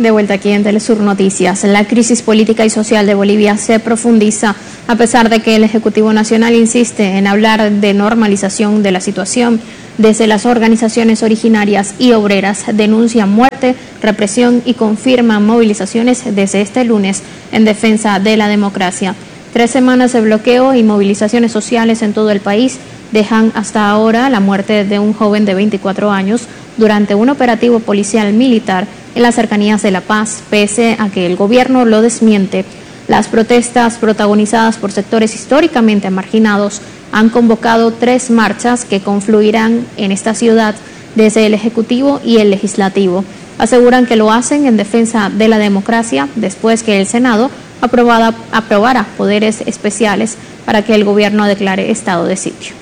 De vuelta aquí en Telesur Noticias. La crisis política y social de Bolivia se profundiza a pesar de que el Ejecutivo Nacional insiste en hablar de normalización de la situación. Desde las organizaciones originarias y obreras denuncian muerte, represión y confirman movilizaciones desde este lunes en defensa de la democracia. 3 semanas de bloqueo y movilizaciones sociales en todo el país dejan hasta ahora la muerte de un joven de 24 años durante un operativo policial militar en las cercanías de La Paz, pese a que el gobierno lo desmiente. Las protestas protagonizadas por sectores históricamente marginados han convocado 3 marchas que confluirán en esta ciudad desde el Ejecutivo y el Legislativo. Aseguran que lo hacen en defensa de la democracia después que el Senado aprobara poderes especiales para que el gobierno declare estado de sitio.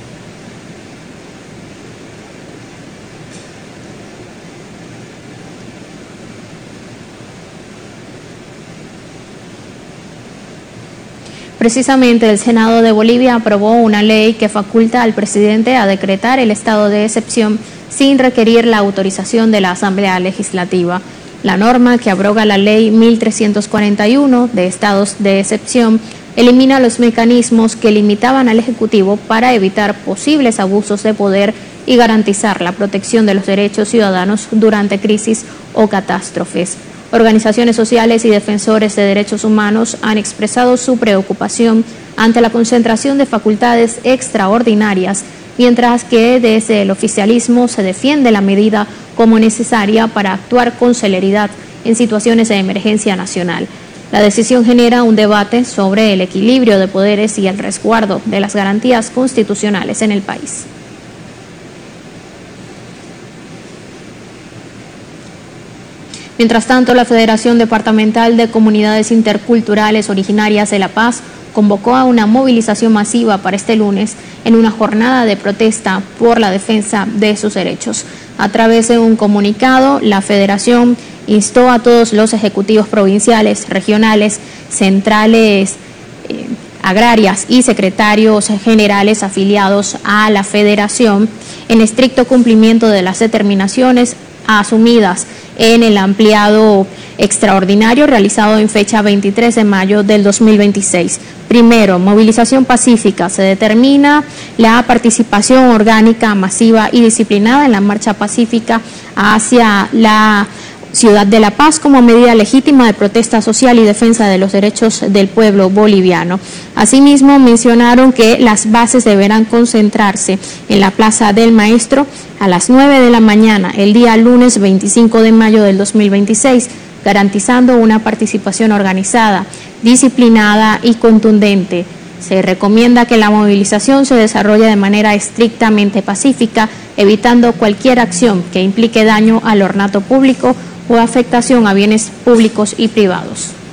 Precisamente el Senado de Bolivia aprobó una ley que faculta al presidente a decretar el estado de excepción sin requerir la autorización de la Asamblea Legislativa. La norma, que abroga la ley 1341 de estados de excepción, elimina los mecanismos que limitaban al Ejecutivo para evitar posibles abusos de poder y garantizar la protección de los derechos ciudadanos durante crisis o catástrofes. Organizaciones sociales y defensores de derechos humanos han expresado su preocupación ante la concentración de facultades extraordinarias, mientras que desde el oficialismo se defiende la medida como necesaria para actuar con celeridad en situaciones de emergencia nacional. La decisión genera un debate sobre el equilibrio de poderes y el resguardo de las garantías constitucionales en el país. Mientras tanto, la Federación Departamental de Comunidades Interculturales Originarias de La Paz convocó a una movilización masiva para este lunes en una jornada de protesta por la defensa de sus derechos. A través de un comunicado, la Federación instó a todos los ejecutivos provinciales, regionales, centrales agrarias y secretarios generales afiliados a la Federación en estricto cumplimiento de las determinaciones asumidas en el ampliado extraordinario realizado en fecha 23 de mayo del 2026. Primero, movilización pacífica. Se determina la participación orgánica, masiva y disciplinada en la marcha pacífica hacia la ciudad de La Paz como medida legítima de protesta social y defensa de los derechos del pueblo boliviano. Asimismo, mencionaron que las bases deberán concentrarse en la Plaza del Maestro a las 9 de la mañana, el día lunes 25 de mayo del 2026, garantizando una participación organizada, disciplinada y contundente. Se recomienda que la movilización se desarrolle de manera estrictamente pacífica, evitando cualquier acción que implique daño al ornato público o afectación a bienes públicos y privados.